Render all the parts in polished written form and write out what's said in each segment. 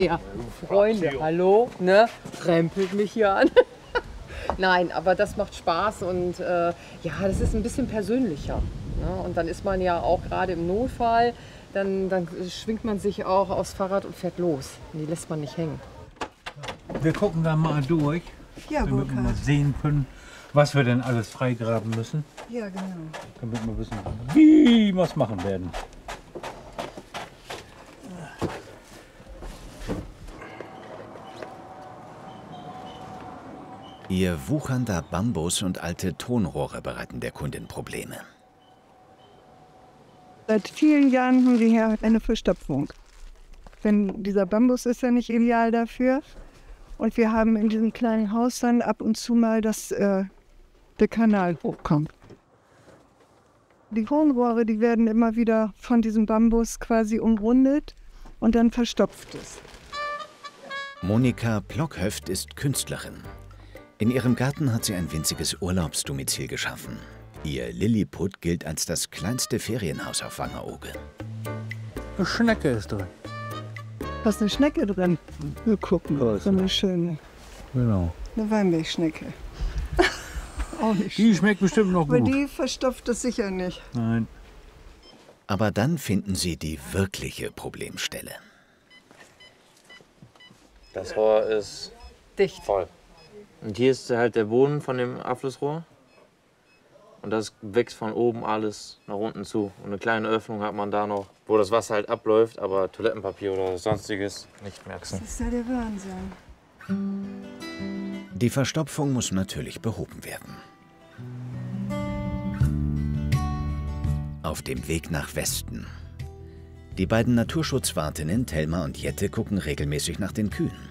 Ja, Freunde, hallo, ne? Rempelt mich hier an. Nein, aber das macht Spaß und ja, das ist ein bisschen persönlicher. Ne? Und dann ist man ja auch gerade im Notfall, dann schwingt man sich auch aufs Fahrrad und fährt los. Und die lässt man nicht hängen. Wir gucken da mal durch, Ja, damit wir mal Burkhard. sehen können, was wir denn alles freigraben müssen, Ja, genau. damit wir wissen, wie wir es machen werden. Ihr wuchernder Bambus und alte Tonrohre bereiten der Kundin Probleme. Seit vielen Jahren haben wir hier eine Verstopfung. Denn dieser Bambus ist ja nicht ideal dafür. Und wir haben in diesem kleinen Haus dann ab und zu mal, dass der Kanal hochkommt. Die Tonrohre, die werden immer wieder von diesem Bambus quasi umrundet und dann verstopft es. Monika Plockhöft ist Künstlerin. In ihrem Garten hat sie ein winziges Urlaubsdomizil geschaffen. Ihr Lilliput gilt als das kleinste Ferienhaus auf Wangerooge. Eine Schnecke ist drin. Da ist eine Schnecke drin. Wir gucken, Da ist so eine schöne. Genau. Eine Weinbergschnecke. Auch nicht. Die schmeckt bestimmt noch Aber gut. die verstopft es sicher nicht. Nein. Aber dann finden sie die wirkliche Problemstelle. Das Rohr ist Dicht. voll. Und hier ist halt der Boden von dem Abflussrohr. Und das wächst von oben alles nach unten zu. Und eine kleine Öffnung hat man da noch, wo das Wasser halt abläuft, aber Toilettenpapier oder sonstiges nicht merkst. Das ist ja der Wahnsinn. Die Verstopfung muss natürlich behoben werden. Auf dem Weg nach Westen. Die beiden Naturschutzwartinnen Thelma und Jette gucken regelmäßig nach den Kühen.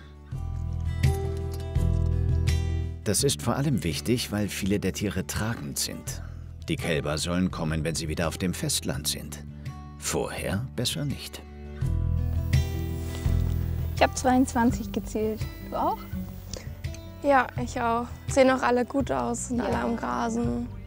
Das ist vor allem wichtig, weil viele der Tiere tragend sind. Die Kälber sollen kommen, wenn sie wieder auf dem Festland sind. Vorher besser nicht. Ich habe 22 gezählt. Du auch? Ja, ich auch. Sehen auch alle gut aus, sind alle am Grasen.